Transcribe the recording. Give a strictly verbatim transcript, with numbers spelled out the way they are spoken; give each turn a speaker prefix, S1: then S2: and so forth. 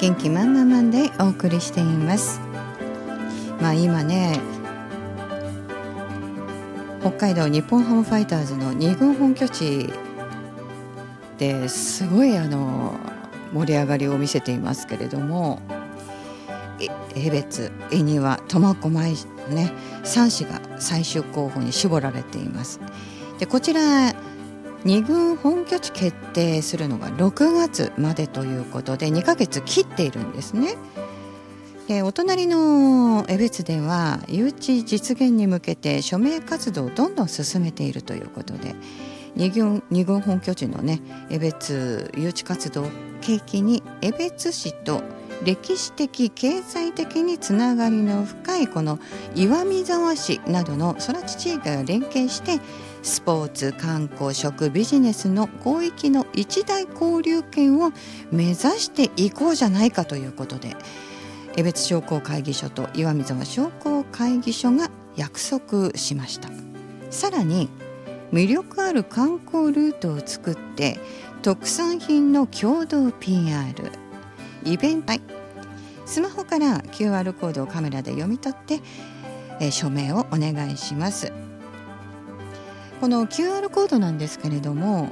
S1: 元気マンマンマンでお送りしています。まあ今ね、北海道日本ハムファイターズのに軍本拠地ですごいあの盛り上がりを見せていますけれども、江別、恵庭、苫小牧のねさん市が最終候補に絞られています。でこちらに軍本拠地決定するのがろくがつまでということでにかげつ切っているんですね。でお隣の江別では誘致実現に向けて署名活動をどんどん進めているということで、に軍、に軍本拠地のね江別誘致活動を契機に江別市と歴史的経済的につながりの深いこの岩見沢市などの空知地域が連携してスポーツ、観光、食、ビジネスの広域の一大交流圏を目指していこうじゃないかということで、江別商工会議所と岩見沢商工会議所が約束しました。さらに魅力ある観光ルートを作って特産品の共同 ピーアール、イベント、スマホから キューアール コードをカメラで読み取って、えー、署名をお願いします。この キューアール コードなんですけれども、